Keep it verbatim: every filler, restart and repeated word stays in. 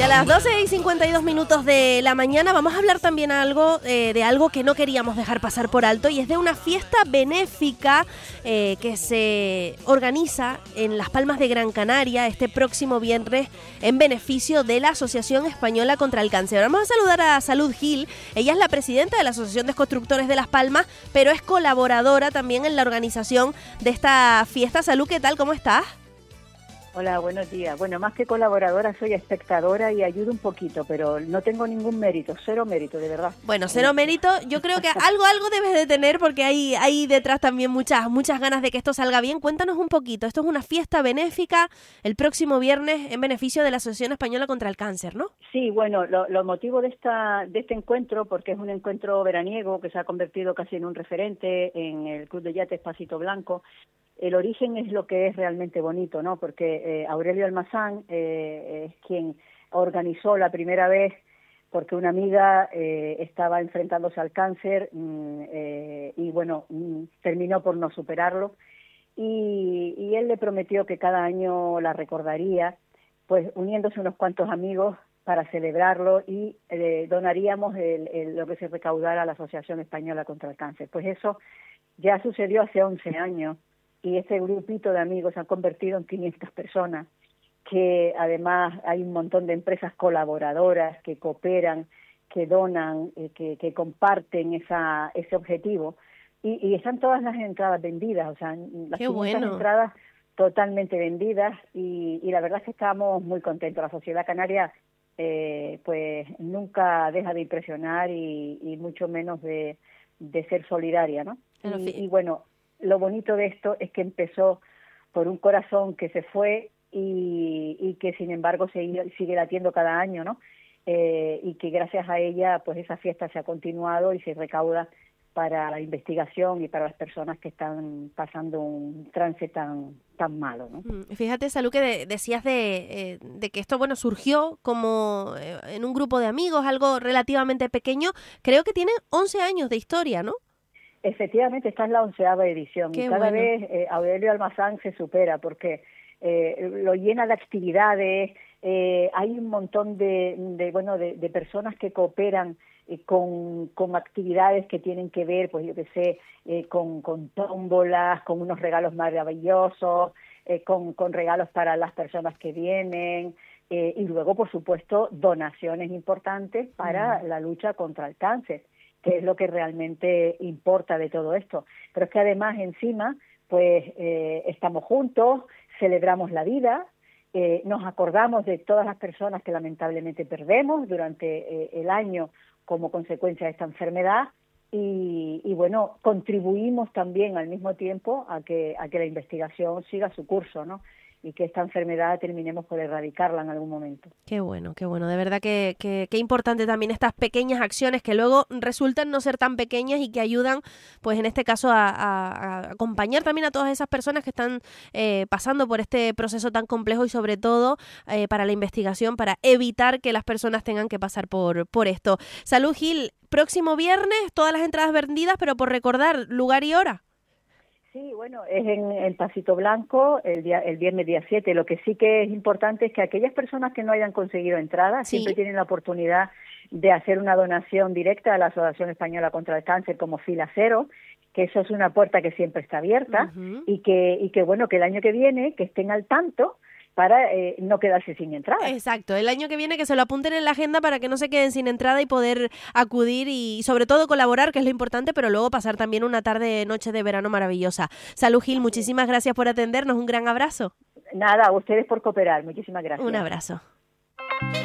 Y a las doce y cincuenta y dos minutos de la mañana vamos a hablar también algo eh, de algo que no queríamos dejar pasar por alto, y es de una fiesta benéfica eh, que se organiza en Las Palmas de Gran Canaria este próximo viernes en beneficio de la Asociación Española contra el Cáncer. Vamos a saludar a Salud Gil. Ella es la presidenta de la Asociación de Constructores de Las Palmas, pero es colaboradora también en la organización de esta fiesta. Salud, ¿qué tal? ¿Cómo estás? Hola, buenos días. Bueno, más que colaboradora, soy espectadora y ayudo un poquito, pero no tengo ningún mérito, cero mérito, de verdad. Bueno, cero mérito, yo creo que algo algo debes de tener, porque hay, hay detrás también muchas, muchas ganas de que esto salga bien. Cuéntanos un poquito, esto es una fiesta benéfica el próximo viernes en beneficio de la Asociación Española contra el Cáncer, ¿no? Sí, bueno, lo, lo motivo de esta de este encuentro, porque es un encuentro veraniego que se ha convertido casi en un referente en el Club de Yates Pasito Blanco. El origen es lo que es realmente bonito, ¿no? Porque eh, Aurelio Almazán eh, es quien organizó la primera vez, porque una amiga eh, estaba enfrentándose al cáncer mmm, eh, y, bueno, mmm, terminó por no superarlo. Y, y él le prometió que cada año la recordaría, pues uniéndose unos cuantos amigos para celebrarlo, y eh, donaríamos el, el, lo que se recaudara a la Asociación Española contra el Cáncer. Pues eso ya sucedió hace once años. Y este grupito de amigos se ha convertido en quinientas personas, que además hay un montón de empresas colaboradoras que cooperan, que donan, eh, que, que comparten esa, ese objetivo, y, y están todas las entradas vendidas, o sea, las Qué quinientas bueno. entradas totalmente vendidas, y, y la verdad es que estamos muy contentos. La sociedad canaria eh, pues nunca deja de impresionar y, y mucho menos de, de ser solidaria, ¿no? Pero Y, fi- y bueno, lo bonito de esto es que empezó por un corazón que se fue y, y que sin embargo sigue, sigue latiendo cada año, ¿no? Eh, y que gracias a ella pues esa fiesta se ha continuado y se recauda para la investigación y para las personas que están pasando un trance tan tan malo, ¿no? Fíjate, Salud, que de, decías de, eh, de que esto, bueno, surgió como eh, en un grupo de amigos, algo relativamente pequeño. Creo que tiene once años de historia, ¿no? Efectivamente, esta es la onceava edición. Qué y cada bueno. vez eh, Aurelio Almazán se supera porque eh, lo llena de actividades, eh, hay un montón de, de bueno de, de personas que cooperan eh, con, con actividades que tienen que ver, pues yo qué sé, eh, con, con tómbolas, con unos regalos maravillosos, eh, con, con regalos para las personas que vienen, eh, y luego, por supuesto, donaciones importantes para mm. la lucha contra el cáncer, que es lo que realmente importa de todo esto. Pero es que además encima, pues eh, estamos juntos, celebramos la vida, eh, nos acordamos de todas las personas que lamentablemente perdemos durante eh, el año como consecuencia de esta enfermedad, y, y bueno, contribuimos también al mismo tiempo a que, a que la investigación siga su curso, ¿no? Y que esta enfermedad terminemos por erradicarla en algún momento. Qué bueno, qué bueno. De verdad que, que, que importante también estas pequeñas acciones que luego resultan no ser tan pequeñas y que ayudan, pues en este caso, a, a, a acompañar también a todas esas personas que están eh, pasando por este proceso tan complejo, y sobre todo eh, para la investigación, para evitar que las personas tengan que pasar por, por esto. Salud, Gil. Próximo viernes, todas las entradas vendidas, pero por recordar, lugar y hora. Sí, bueno, es en el Pasito Blanco, el día, el viernes día siete. Lo que sí que es importante es que aquellas personas que no hayan conseguido entradas Sí. siempre tienen la oportunidad de hacer una donación directa a la Asociación Española contra el Cáncer como fila cero, que eso es una puerta que siempre está abierta, Uh-huh. y que y que bueno, que el año que viene que estén al tanto para eh, no quedarse sin entrada. Exacto, el año que viene que se lo apunten en la agenda para que no se queden sin entrada y poder acudir y sobre todo colaborar, que es lo importante, pero luego pasar también una tarde, noche de verano maravillosa. Salud, Gil, muchísimas gracias por atendernos, un gran abrazo. Nada, a ustedes por cooperar, muchísimas gracias. Un abrazo.